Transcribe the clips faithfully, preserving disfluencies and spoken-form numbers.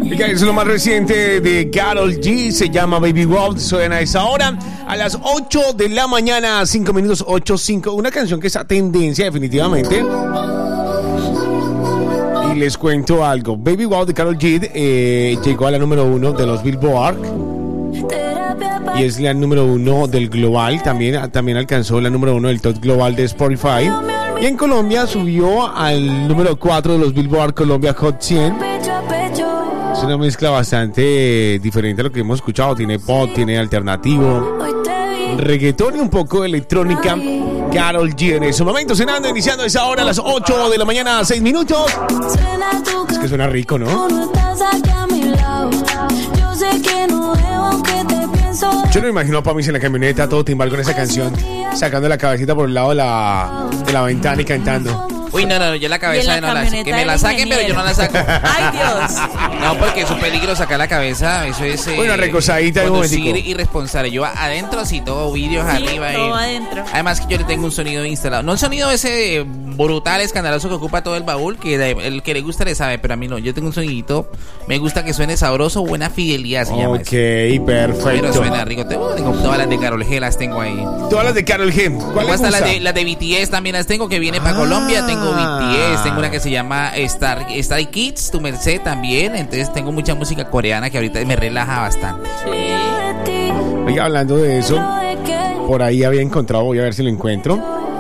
Oiga, es lo más reciente de Karol G, se llama Baby Wolf, suena a esa hora, a las ocho de la mañana, cinco minutos, ocho cinco, una canción que es a tendencia definitivamente. Y les cuento algo, Baby Wolf de Karol G eh, llegó a la número uno de los Billboard y es la número uno del global, también, también alcanzó la número uno del top global de Spotify. Y en Colombia subió al número cuatro de los Billboard Colombia Hot cien. Es una mezcla bastante diferente a lo que hemos escuchado. Tiene pop, tiene alternativo, reggaetón y un poco de electrónica. Karol G en ese momento cenando, iniciando esa hora a las ocho de la mañana, seis minutos. Es que suena rico, ¿no? Yo no me imagino a Pamis en la camioneta, todo timbal con esa canción, sacando la cabecita por el lado de la, de la ventana y cantando. Uy, no, no, yo la cabeza no la que me la saquen, pero yo no la saco. Ay, Dios. No, porque es un peligro sacar la cabeza, eso es eh, una recosadita de conducir irresponsable. Yo adentro sí, todo vídeos sí, arriba todo y adentro. Además que yo le tengo un sonido instalado. No el sonido ese brutal, escandaloso que ocupa todo el baúl, que el que le gusta le sabe, pero a mí no. Yo tengo un sonidito, me gusta que suene sabroso, buena fidelidad se llama. Ok, eso. Perfecto. Pero suena rico. Tengo, tengo todas las de Karol G, las tengo ahí. Todas las de Karol G. ¿Cuál hasta las de, las de B T S también las tengo, que viene para ah. Colombia. Tengo B T S, tengo una que se llama Star, Star Kids, Tu Merced también. Entonces tengo mucha música coreana que ahorita me relaja bastante. Sí. Oiga, hablando de eso, por ahí había encontrado, voy a ver si lo encuentro.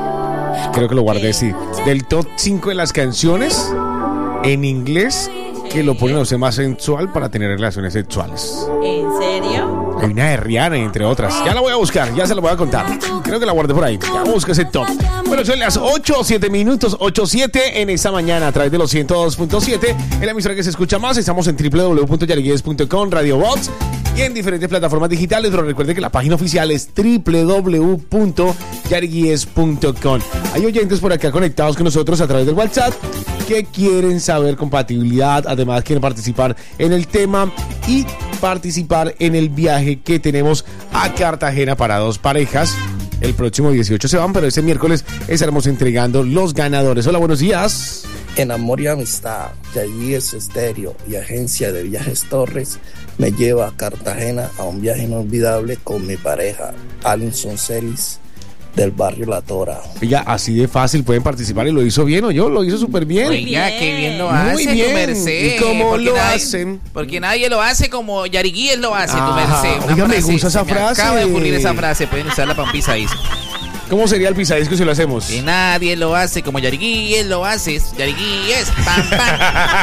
Creo que lo guardé, sí. Del top cinco de las canciones en inglés que lo ponen a usted más sensual para tener relaciones sexuales. ¿En serio? Hay una de Rihanna, entre otras. Ya la voy a buscar, ya se la voy a contar. Creo que la guardé por ahí. Ya busca ese top. Bueno, son las ocho, siete minutos, ocho, siete en esta mañana a través de los ciento dos punto siete. En la emisora que se escucha más, estamos en doble u doble u doble u punto yariguies punto com, Radio Bots y en diferentes plataformas digitales. Pero recuerde que la página oficial es doble u doble u doble u punto yariguies punto com. Hay oyentes por acá conectados con nosotros a través del WhatsApp que quieren saber compatibilidad, además quieren participar en el tema y participar en el viaje que tenemos a Cartagena para dos parejas. El próximo dieciocho se van, pero este miércoles estaremos entregando los ganadores. Hola, buenos días. En Amor y Amistad, Yariguies Estéreo y Agencia de Viajes Torres me lleva a Cartagena a un viaje inolvidable con mi pareja, Alinson Celis, del barrio La Tora. Oiga, así de fácil pueden participar y lo hizo bien, ¿o yo? Lo hizo súper bien. Oiga, qué bien lo Muy hace, bien. Tu Merced. ¿Y cómo lo nadie, hacen? Porque nadie lo hace como Yariguies lo hace, Ajá. Tu Merced. Una Oiga, me frase, gusta esa se me frase. acaba de ocurrir esa frase, pueden usarla para un pisadisco. ¿Cómo sería el pisadisco si lo hacemos? Que nadie lo hace como Yariguies lo hace. Yariguies, pam, pam.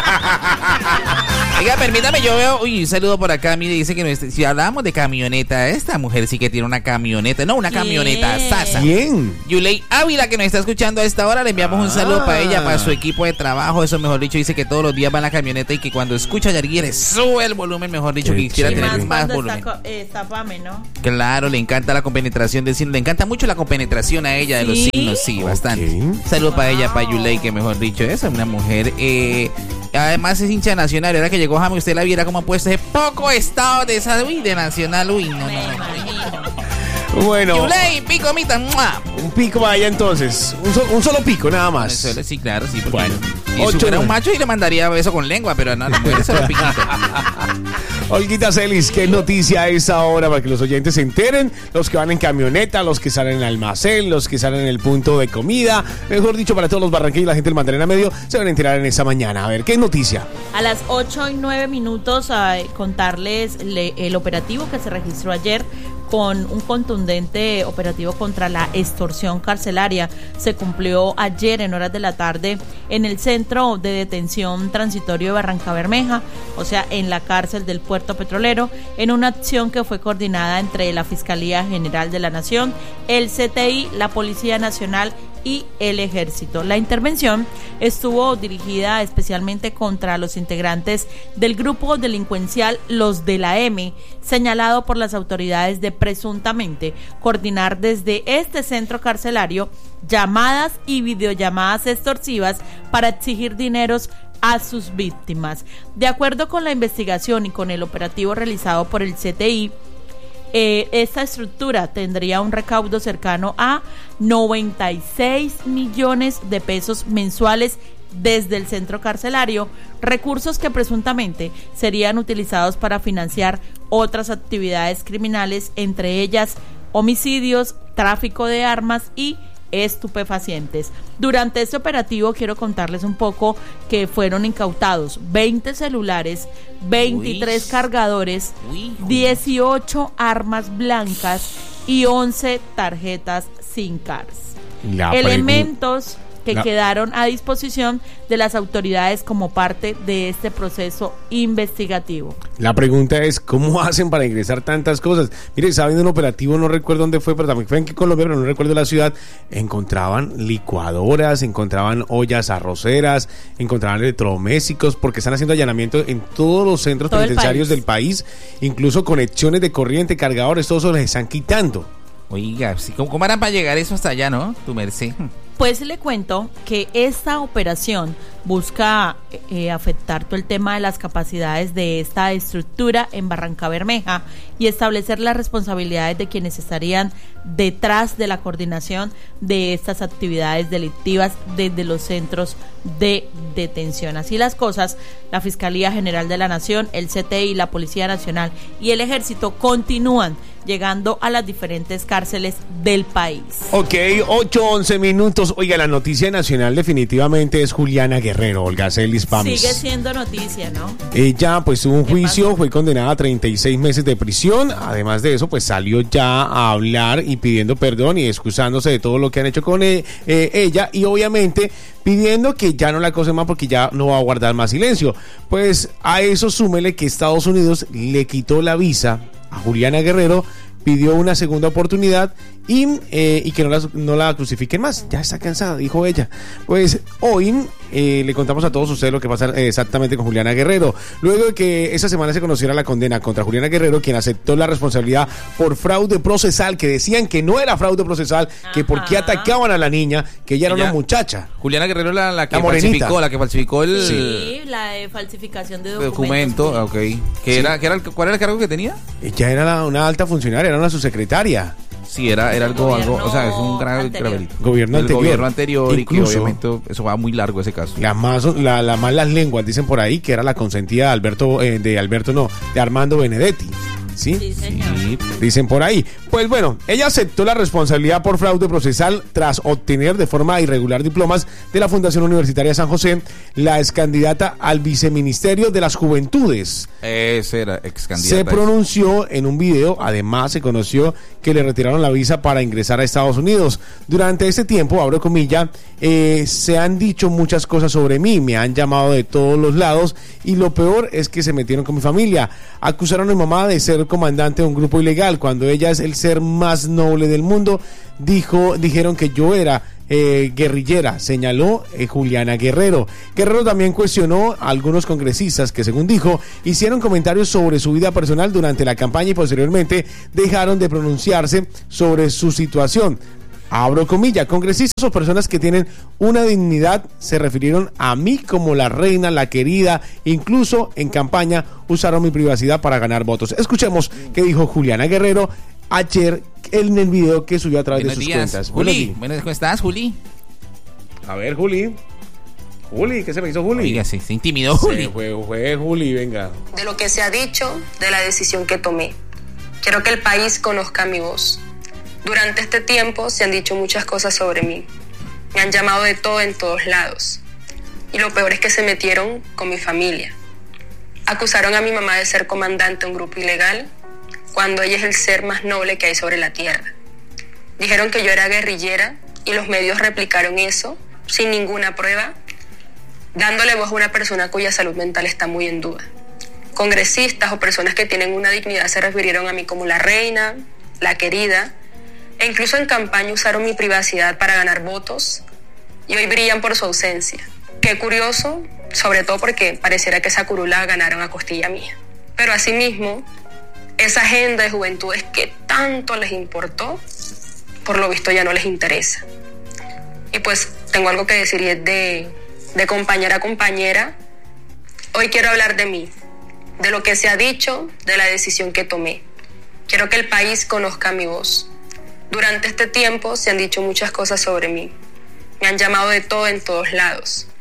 Oiga, permítame, yo veo, uy, un saludo por acá, mire, dice que no, si hablamos de camioneta, esta mujer sí que tiene una camioneta, no, una ¿Quién? camioneta sasa. ¿Quién? Yulei Ávila, que nos está escuchando a esta hora, le enviamos ah. un saludo para ella, para su equipo de trabajo, eso mejor dicho, dice que todos los días va en la camioneta y que cuando escucha a Yariguies sube el volumen, mejor dicho, que quisiera tener más, más volumen. Está, eh, está fame, ¿no? Claro, le encanta la compenetración del signo, le encanta mucho la compenetración a ella de los ¿Sí? signos, sí, Okay. bastante. Saludo para ella, para Yulei, que mejor dicho, esa es una mujer, eh... además es hincha nacional. Ahora que llegó Jaime, usted la viera como ha puesto ese poco estado de esa, uy, de nacional, uy, no, no, no. Bueno, Yulei, pico, mita, ¡mua! un pico vaya entonces. Un, so, un solo pico, nada más. Solo, sí, claro, sí. Porque Bueno, si ocho, fuera un nueve. macho y le mandaría beso con lengua, pero no, la mujer solo piquito. Olguita Celis, ¿qué noticia es ahora para que los oyentes se enteren? Los que van en camioneta, los que salen en almacén, los que salen en el punto de comida, mejor dicho, para todos los barranquillos y la gente del Magdalena Medio, se van a enterar en esta mañana. A ver, ¿qué noticia? A las ocho y nueve minutos, a contarles le, el operativo que se registró ayer con un contundente operativo contra la extorsión carcelaria. Se cumplió ayer en horas de la tarde en el Centro de Detención Transitorio de Barrancabermeja, o sea, en la cárcel del Puerto Petrolero, en una acción que fue coordinada entre la Fiscalía General de la Nación, el C T I, la Policía Nacional y el Ejército. La intervención estuvo dirigida especialmente contra los integrantes del grupo delincuencial Los de la M, señalado por las autoridades de presuntamente coordinar desde este centro carcelario llamadas y videollamadas extorsivas para exigir dineros a sus víctimas. De acuerdo con la investigación y con el operativo realizado por el C T I, Eh, esta estructura tendría un recaudo cercano a noventa y seis millones de pesos mensuales desde el centro carcelario, recursos que presuntamente serían utilizados para financiar otras actividades criminales, entre ellas homicidios, tráfico de armas y estupefacientes. Durante este operativo quiero contarles un poco que fueron incautados veinte celulares, veintitrés Uy. cargadores, Uy. dieciocho armas blancas y once tarjetas SIM cards. La Elementos que no. quedaron a disposición de las autoridades como parte de este proceso investigativo. La pregunta es, ¿cómo hacen para ingresar tantas cosas? Mire, saben de un operativo, no recuerdo dónde fue, pero también fue en Colombia, pero no recuerdo la ciudad, encontraban licuadoras, encontraban ollas arroceras, encontraban electrodomésticos, porque están haciendo allanamiento en todos los centros Todo penitenciarios país. del país, incluso conexiones de corriente, cargadores, todo eso les están quitando. Oiga, ¿cómo harán para llegar eso hasta allá, no? Tu merced. Pues le cuento que esta operación busca eh, afectar todo el tema de las capacidades de esta estructura en Barrancabermeja y establecer las responsabilidades de quienes estarían detrás de la coordinación de estas actividades delictivas desde los centros de detención. Así las cosas, la Fiscalía General de la Nación, el C T I, la Policía Nacional y el Ejército continúan llegando a las diferentes cárceles del país. Ok, ocho, once minutos. Oiga, la noticia nacional definitivamente es Juliana Guerrero, Olga Celis Pams. Sigue siendo noticia, ¿no? Ella pues tuvo un juicio, pasó? fue condenada a treinta y seis meses de prisión. Además de eso, pues salió ya a hablar y pidiendo perdón y excusándose de todo lo que han hecho con eh, eh, ella y obviamente pidiendo que ya no la acosen más porque ya no va a guardar más silencio. Pues a eso súmele que Estados Unidos le quitó la visa a Juliana Guerrero, pidió una segunda oportunidad y, eh, y que no la, no la crucifiquen más. Ya está cansada, dijo ella. Pues hoy eh, le contamos a todos ustedes lo que pasa eh, exactamente con Juliana Guerrero. Luego de que esa semana se conociera la condena contra Juliana Guerrero, quien aceptó la responsabilidad por fraude procesal, que decían que no era fraude procesal, Ajá. que por qué atacaban a la niña, que ella era ella, una muchacha. Juliana Guerrero la, la que la falsificó, la que falsificó el... Sí, la de falsificación de documentos. Documento, ok. ¿Qué sí. era, qué era el, ¿Cuál era el cargo que tenía? Ella era la, una alta funcionaria, era una subsecretaria. Sí, era, era algo, algo, o sea, es un grave gravelito. Gobierno el anterior. gobierno anterior y que obviamente eso va muy largo ese caso. La más, la, la malas lenguas dicen por ahí que era la consentida de Alberto, eh, de Alberto no, de Armando Benedetti. ¿Sí? Sí, señor. Sí, dicen por ahí. Pues bueno, ella aceptó la responsabilidad por fraude procesal tras obtener de forma irregular diplomas de la Fundación Universitaria San José. La ex candidata al viceministerio de las Juventudes. Ese era ex candidata. Se pronunció en un video. Además, se conoció que le retiraron la visa para ingresar a Estados Unidos. Durante este tiempo, abro comilla, eh, se han dicho muchas cosas sobre mí. Me han llamado de todos los lados y lo peor es que se metieron con mi familia. Acusaron a mi mamá de ser comandante de un grupo ilegal cuando ella es el ser más noble del mundo. Dijo, dijeron que yo era eh, guerrillera, señaló eh, Juliana Guerrero. Guerrero también cuestionó a algunos congresistas que, según dijo, hicieron comentarios sobre su vida personal durante la campaña y posteriormente dejaron de pronunciarse sobre su situación. Abro comillas, congresistas o personas que tienen una dignidad se refirieron a mí como la reina, la querida, incluso en campaña usaron mi privacidad para ganar votos. Escuchemos qué dijo Juliana Guerrero ayer en el video que subió a través Buenos de sus días, cuentas. Juli, buenos, ¿cómo estás, Juli? A ver, Juli. Juli, ¿qué se me hizo, Juli? Oiga, se, se intimidó, Juli. Se fue, fue Juli, venga. De lo que se ha dicho, de la decisión que tomé. Quiero que el país conozca mi voz. Durante este tiempo se han dicho muchas cosas sobre mí. Me han llamado de todo en todos lados. Y lo peor es que se metieron con mi familia. Acusaron a mi mamá de ser comandante de un grupo ilegal, cuando ella es el ser más noble que hay sobre la tierra. Dijeron que yo era guerrillera y los medios replicaron eso sin ninguna prueba, dándole voz a una persona cuya salud mental está muy en duda. Congresistas o personas que tienen una dignidad se refirieron a mí como la reina, la querida, e incluso en campaña usaron mi privacidad para ganar votos y hoy brillan por su ausencia. Qué curioso, sobre todo porque pareciera que esa curula ganaron a costilla mía. Pero asimismo, esa agenda de juventudes que tanto les importó, por lo visto ya no les interesa. Y pues tengo algo que decir y es de, de compañera a compañera. Hoy quiero hablar de mí, de lo que se ha dicho, de la decisión que tomé. Quiero que el país conozca mi voz. Durante este tiempo se han dicho muchas cosas sobre mí. Me han llamado de todo en todos lados.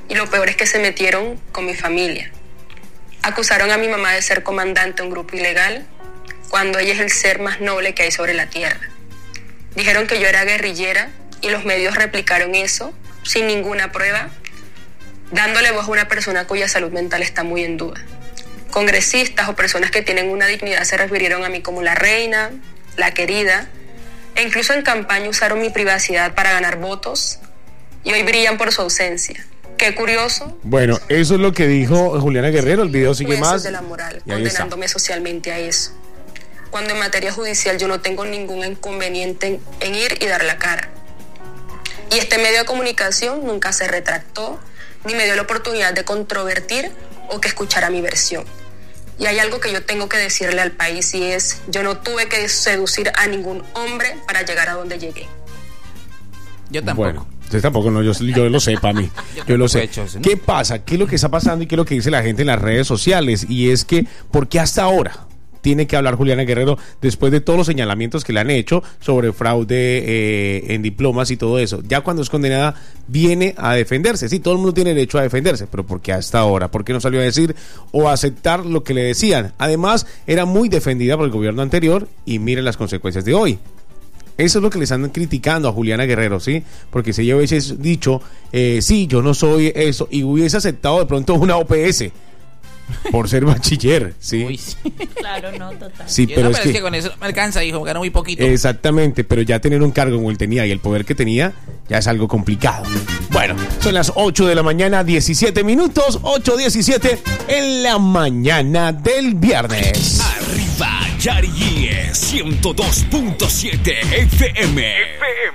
Y lo peor es que se metieron con mi familia. Acusaron a mi mamá de ser comandante de un grupo ilegal, cuando ella es el ser más noble que hay sobre la tierra. Dijeron que yo era guerrillera y los medios replicaron eso sin ninguna prueba, dándole voz a una persona cuya salud mental está muy en duda. Congresistas o personas que tienen una dignidad se refirieron a mí como la reina, la querida, e incluso en campaña usaron mi privacidad para ganar votos y hoy brillan por su ausencia. Qué curioso. Bueno, eso es lo que dijo Juliana Guerrero. El video sigue Jueces más. de la moral, Y ahí está. condenándome socialmente a eso. Cuando en materia judicial yo no tengo ningún inconveniente en, en ir y dar la cara. Y este medio de comunicación nunca se retractó, ni me dio la oportunidad de controvertir o que escuchara mi versión. Y hay algo que yo tengo que decirle al país y es, yo no tuve que seducir a ningún hombre para llegar a donde llegué. Yo tampoco. Bueno, usted tampoco, no, yo, yo lo sé, para mí. Yo Yo lo tampoco sé. he hecho eso, ¿no? ¿Qué pasa? ¿Qué es lo que está pasando y qué es lo que dice la gente en las redes sociales? Y es que, ¿por qué hasta ahora tiene que hablar Juliana Guerrero después de todos los señalamientos que le han hecho sobre fraude eh, en diplomas y todo eso? Ya cuando es condenada, viene a defenderse. Sí, todo el mundo tiene derecho a defenderse, pero ¿por qué hasta ahora? ¿Por qué no salió a decir o a aceptar lo que le decían? Además, era muy defendida por el gobierno anterior y miren las consecuencias de hoy. Eso es lo que le están criticando a Juliana Guerrero, ¿sí? Porque si ella hubiese dicho, eh, sí, yo no soy eso, y hubiese aceptado de pronto una O P S por ser bachiller, ¿sí? Uy, sí. Claro, no, total. Sí, Yo pero no, es que... con eso no me alcanza, hijo, gano muy poquito. Exactamente, pero ya tener un cargo como él tenía y el poder que tenía, ya es algo complicado. Bueno, son las ocho de la mañana, diecisiete minutos, ocho diecisiete en la mañana del viernes. Arriba, Yari ciento dos punto siete F M.